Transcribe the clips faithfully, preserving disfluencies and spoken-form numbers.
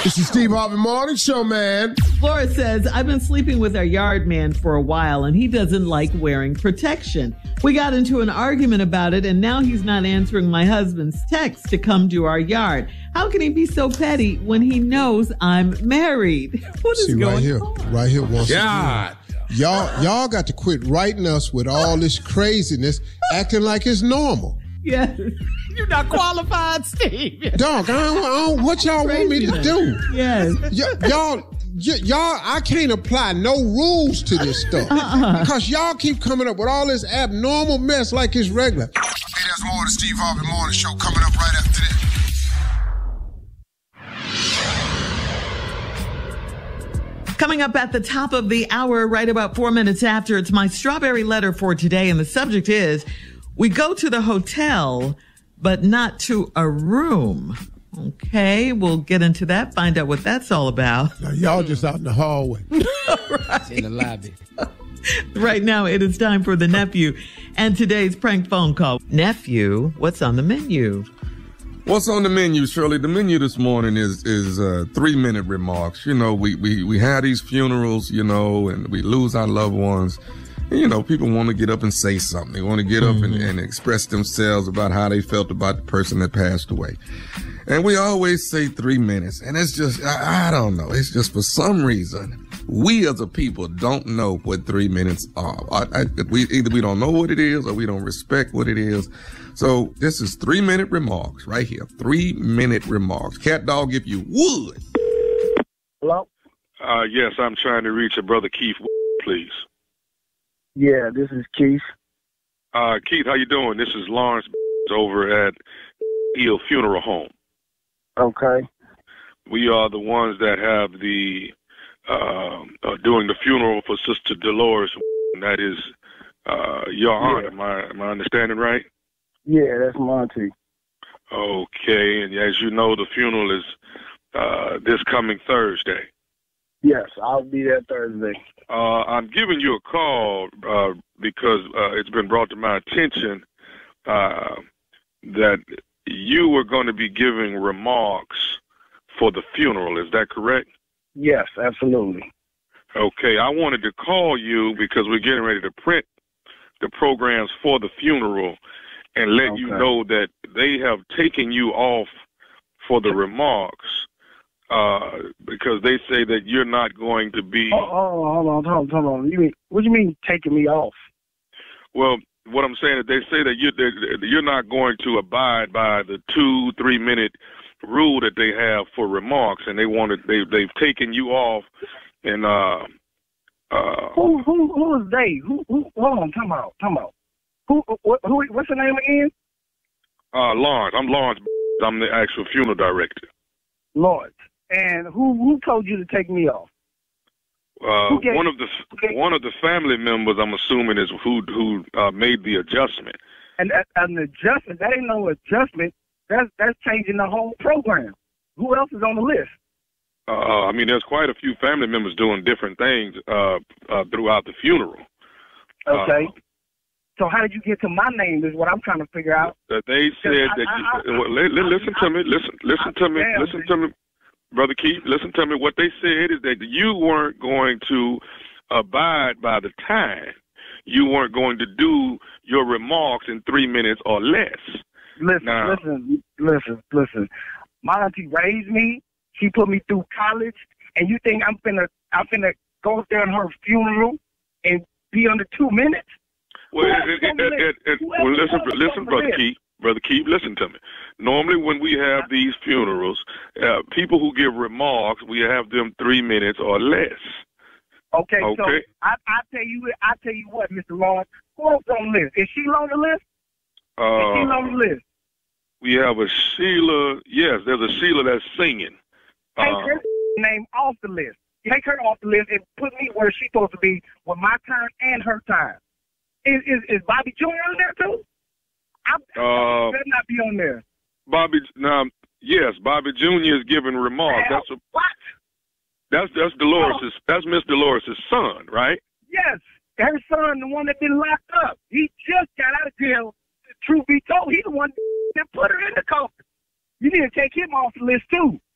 It's the Steve Harvey Morning Show, man. Flora says, I've been sleeping with our yard man for a while, and he doesn't like wearing protection. We got into an argument about it, and now he's not answering my husband's text to come to our yard. How can he be so petty when he knows I'm married? What is See, going right here, on? right here, once God. again. Y'all, y'all got to quit writing us with all this craziness, acting like it's normal. Yes. You're not qualified, Steve. Dog, I don't, I don't, what y'all want me to do? Yes. Y- y'all, y- y'all, I can't apply no rules to this stuff Uh-uh. because y'all keep coming up with all this abnormal mess like it's regular. Hey, there's more of the Steve Harvey Morning Show coming up right after this. Coming up at the top of the hour, right about four minutes after, it's my strawberry letter for today. And the subject is, we go to the hotel, but not to a room. Okay, we'll get into that, find out what that's all about. Now, y'all just out in the hallway. Right. In the lobby. Right now, it is time for the nephew and today's prank phone call. Nephew, what's on the menu? What's on the menu, Shirley? The menu this morning is is uh, three-minute remarks. You know, we, we, we have these funerals, you know, and we lose our loved ones. And, you know, people want to get up and say something. They want to get up mm-hmm. and, and express themselves about how they felt about the person that passed away. And we always say three minutes. And it's just, I, I don't know. It's just for some reason, we as a people don't know what three minutes are. I, I, we, either we don't know what it is or we don't respect what it is. So this is three minute remarks right here. Three minute remarks. Cat Dog, if you would. Hello? Uh, yes, I'm trying to reach a brother Keith, please. Yeah, this is Keith. Uh, Keith, how you doing? This is Lawrence over at Hill Funeral Home. Okay. We are the ones that have the uh, uh, doing the funeral for Sister Dolores. That is uh, your aunt. Yeah. Am I am I understanding right? Yeah, that's Monty. Okay, and as you know, the funeral is uh, this coming Thursday. Yes, I'll be there Thursday. Uh, I'm giving you a call uh, because uh, it's been brought to my attention uh, that you were going to be giving remarks for the funeral. Is that correct? Yes, absolutely. Okay, I wanted to call you because we're getting ready to print the programs for the funeral and let Okay. you know that they have taken you off for the remarks. Uh, because they say that you're not going to be. Oh, oh, hold on, hold on, hold on. You mean, what do you mean taking me off? Well, what I'm saying is they say that you you're not going to abide by the two three minute rule that they have for remarks, and they wanted they they've taken you off. And uh, uh, Who who who is they? Who who? Hold on, come out, come out. Who what, who? What's the name again? uh, Lawrence. I'm Lawrence. I'm the actual funeral director. Lord. And who who told you to take me off? Uh, gave- one of the one of the family members, I'm assuming, is who who uh, made the adjustment. And that, an adjustment, that ain't no adjustment. That's that's changing the whole program. Who else is on the list? Uh, I mean, there's quite a few family members doing different things uh, uh, throughout the funeral. Okay. Uh, So how did you get to my name is what I'm trying to figure out. that they said I- that. I- You, I- well, li- li- listen to me. Listen. Listen to me. Damn, Listen to me, brother Keith. Listen to me. What they said is that you weren't going to abide by the time. You weren't going to do your remarks in three minutes or less. Listen, Now- listen, listen, listen. My auntie raised me. She put me through college, and you think I'm finna, I'm finna go up there in her funeral and be under two minutes? Well, Who it, else it, is on the it, list? it, it, Who else well is listen, on the- listen, on the brother list? Keith. Brother Keith, listen to me. Normally, when we have these funerals, uh, people who give remarks, we have them three minutes or less. Okay, so Okay. I, I tell you, I tell you what, Mister Lawrence. Who else on the list? Is she on the list? Is she on Uh, the list? we have a Sheila. Yes, there's a Sheila that's singing. Take Uh, her name off the list. Take her off the list and put me where she's supposed to be with my time and her time. Is is, is Bobby Junior on there too? I Uh, better not be on there. Bobby. Now, yes, Bobby Junior is giving remarks. Hell, That's a, what? that's that's Dolores's. That's Miss Dolores's son, right? Yes, her son, the one that been locked up. He just got out of jail. Truth be told, he the one that put her in the coffin. You need to take him off the list too.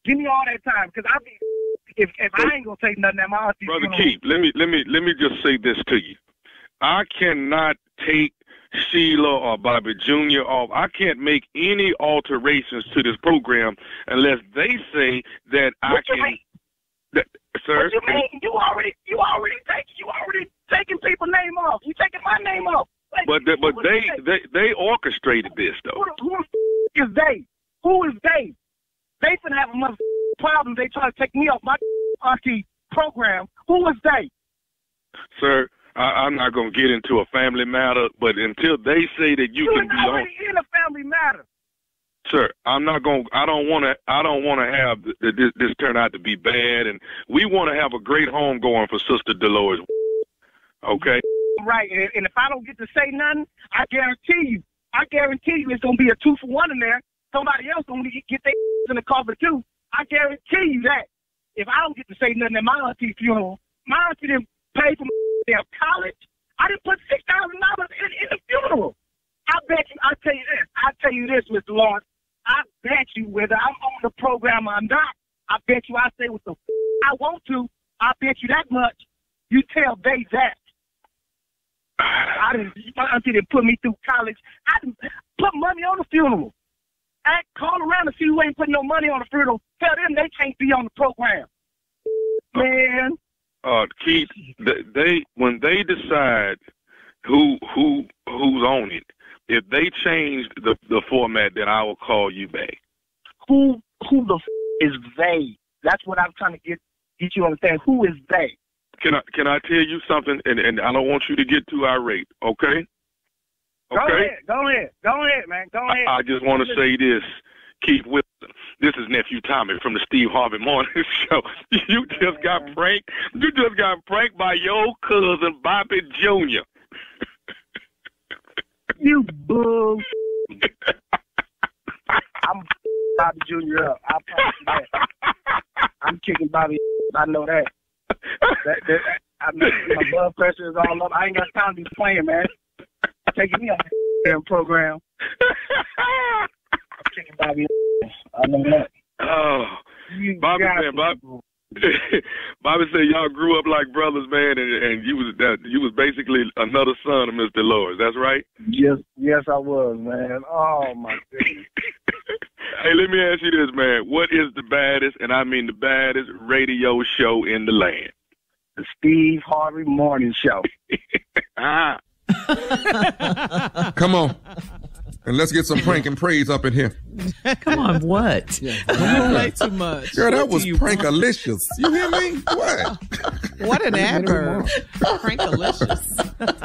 Give me all that time, because I be if if I ain't gonna say nothing at my auntie. Brother Keith, let me let me let me just say this to you. I cannot take Sheila or Bobby Junior off. I can't make any alterations to this program unless they say that I what can. You mean? That, sir, what you mean? You already you already take you already taking people's name off. You taking my name off. Like, but the, but they, they they orchestrated this though. Who, who the f- is they? Who is they? They finna have a mother problem. They try to take me off my auntie program. Who is they? Sir, I, I'm not gonna get into a family matter, but until they say that you, you can be already on, in a family matter. sir, I'm not gonna. I don't want to. I don't want to have th- this, this turn out to be bad, and we want to have a great home going for Sister Dolores. Okay. Right, and, and if I don't get to say nothing, I guarantee you, I guarantee you, it's gonna be a two for one in there. Somebody else gonna get their in the cover too. I guarantee you that. If I don't get to say nothing at my auntie funeral, my auntie didn't pay for my damn college. I didn't put six thousand dollars in, in the funeral. I bet you. I tell you this. I tell you this, Mister Lawrence. I bet you, whether I'm on the program or not, I bet you I say what the f- I want to. I bet you that much. You tell they that. I didn't. My auntie didn't put me through college. I didn't put money on the funeral. I call around and see who ain't putting no money on the funeral. Tell them they can't be on the program. Man. Uh, Keith, they, they when they decide who who who's on it, if they change the the format, then I will call you back. Who who the f- is they? That's what I'm trying to get get you to understand. Who is they? Can I can I tell you something? And, and I don't want you to get too irate, okay? Go Okay. ahead, go ahead, go ahead, man, go ahead. I, I just want to say this, Keith Wilson. This is Nephew Tommy from the Steve Harvey Morning Show. You just got pranked. You just got pranked by your cousin Bobby Junior You bull. I'm Bobby Junior up. I promise you that. I'm kicking Bobby. I know that. that, that I'm not, my blood pressure is all up. I ain't got time to be playing, man. Taking me on the damn program. I'm kicking Bobby. I know that. Oh, You Bobby got said, to, Bob, bro. Bobby said y'all grew up like brothers, man, and, and you was that you was basically another son of Mister Lawrence. That's right. Yes, yes, I was, man. Oh my goodness. Hey, let me ask you this, man. What is the baddest, and I mean the baddest, radio show in the land? The Steve Harvey Morning Show. Ah. Come on. And let's get some prank and praise up in here. Come on, what? You play too much. Girl, that What do was you prankalicious. You hear me? What? want? What an adverb. Prankalicious.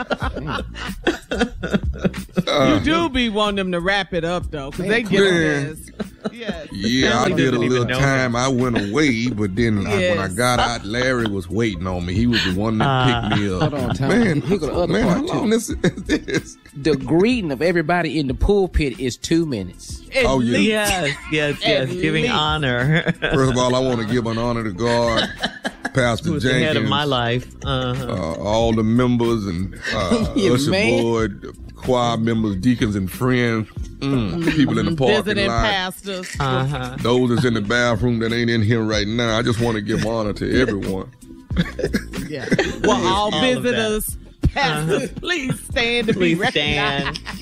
Uh, You do be wanting them to wrap it up, though, because they get on Man. this. Yes. Yeah, I family did a doesn't even little know time. I went away, but then I, when I Yes. got out, Larry was waiting on me. He was the one that Ah. picked me up. Hold on, Tom. Man, Here go the other man, part, how long too. this is this? The greeting of everybody in the pulpit is two minutes. At Oh, yeah. least. Yes, yes, yes. At Giving least. honor. First of all, I want to give an honor to God, Pastor Who's the Jenkins, head of my life. Uh-huh. uh, all the members and uh, Yeah, usher man. board, choir members, deacons and friends, mm, people in the parking Visiting lot. pastors. Uh-huh. Those that's in the bathroom that ain't in here right now. I just want to give honor to everyone. Yeah. Well, all, All of visitors, pastors, please stand to Please be recognized. stand.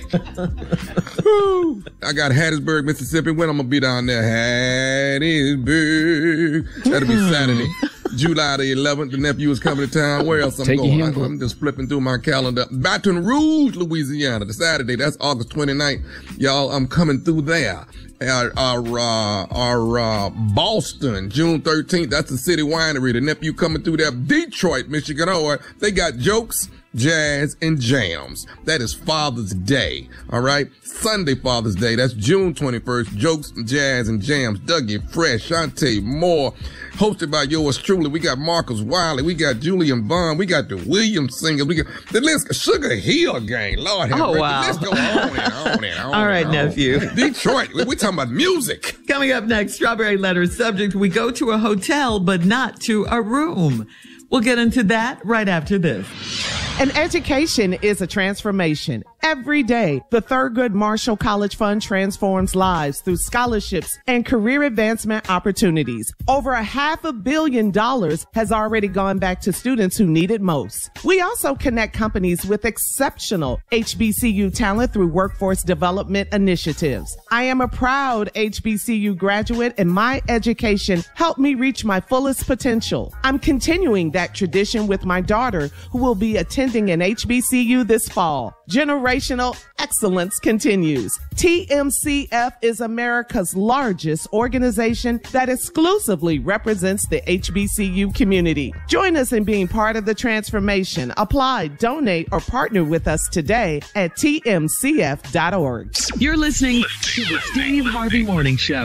I got Hattiesburg, Mississippi. When I'm gonna be down there, Hattiesburg. That'll be Saturday, July the eleventh. The nephew is coming to town. Where else I'm Take your going? hand I, I'm just flipping through my calendar. Baton Rouge, Louisiana. The Saturday. That's August twenty-ninth. Y'all, I'm coming through there. Our, our, uh, our, uh, Boston, June thirteenth. That's the City Winery. The nephew coming through there. Detroit, Michigan. Or they got jokes, jazz, and jams. That is Father's Day. All right. Sunday Father's Day. That's June twenty-first. Jokes, jazz, and jams. Dougie Fresh, Shantae Moore. Hosted by yours truly. We got Marcus Wiley. We got Julian Bond. We got the Williams singers. We got the list. Sugar Hill Gang. Lord have Oh, mercy. wow. Let's go on and on and on. All right, and on. nephew. Detroit. We, we talking about music. Coming up next, Strawberry Letter subject, we go to a hotel, but not to a room. We'll get into that right after this. An education is a transformation. Every day, the Thurgood Marshall College Fund transforms lives through scholarships and career advancement opportunities. Over a half a billion dollars has already gone back to students who need it most. We also connect companies with exceptional H B C U talent through workforce development initiatives. I am a proud H B C U graduate, and my education helped me reach my fullest potential. I'm continuing that tradition with my daughter, who will be attending an H B C U this fall. Generational excellence continues. T M C F is America's largest organization that exclusively represents the H B C U community. Join us in being part of the transformation. Apply, donate, or partner with us today at T M C F dot org. You're listening to the Steve Harvey Morning Show.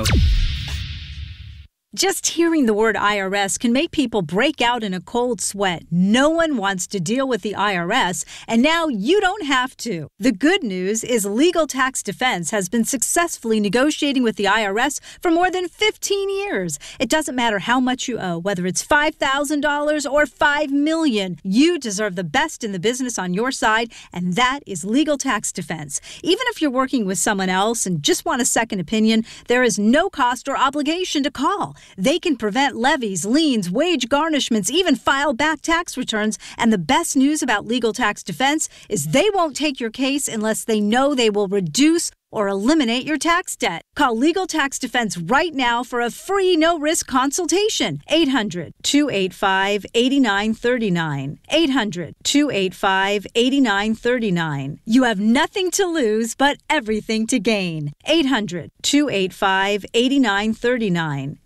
Just hearing the word I R S can make people break out in a cold sweat. No one wants to deal with the I R S, and now you don't have to. The good news is Legal Tax Defense has been successfully negotiating with the I R S for more than fifteen years. It doesn't matter how much you owe, whether it's five thousand dollars or five million dollars. You deserve the best in the business on your side, and that is Legal Tax Defense. Even if you're working with someone else and just want a second opinion, there is no cost or obligation to call. They can prevent levies, liens, wage garnishments, even file back tax returns. And the best news about Legal Tax Defense is they won't take your case unless they know they will reduce or eliminate your tax debt. Call Legal Tax Defense right now for a free no-risk consultation. eight hundred, two eight five, eight nine three nine. eight hundred, two eight five, eight nine three nine. You have nothing to lose but everything to gain. eight hundred, two eight five, eight nine three nine.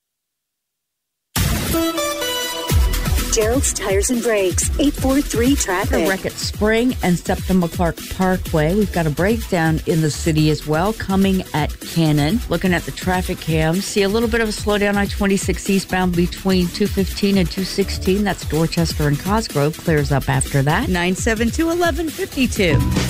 Gerald's Tires and Brakes, eight four three traffic. Wreck at Spring and Septima Clark Parkway. We've got a breakdown in the city as well, coming at Cannon. Looking at the traffic cams, see a little bit of a slowdown I twenty-six eastbound between two fifteen and two sixteen. That's Dorchester and Cosgrove. Clears up after that. nine seven two, eleven fifty-two.